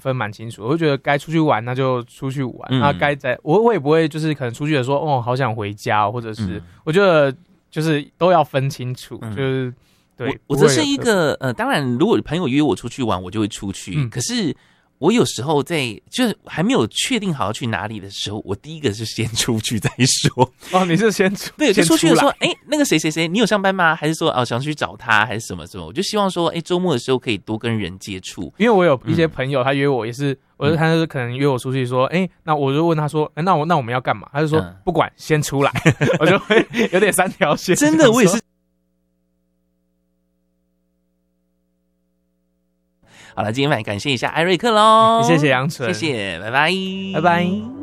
分蛮清楚，我就觉得该出去玩那就出去玩，那该在我也不会就是可能出去的说哦好想回家，或者是我觉得就是都要分清楚，就是对我则是一个当然如果朋友约我出去玩我就会出去，可是我有时候就是还没有确定好要去哪里的时候，我第一个是先出去再说。 哦，你是先出对，就出去的时候，那个谁谁谁，你有上班吗？还是说想去找他，还是什么什么？我就希望说，周末的时候可以多跟人接触。 因为我有一些朋友，他约我也是，他就是可能约我出去说，那我就问他说，那我们要干嘛？他就说不管，先出来，我就会有点三条线。 真的，我也是。好了，今天晚上感谢一下艾瑞克咯， 谢谢杨纯， 谢谢，拜拜， 拜拜。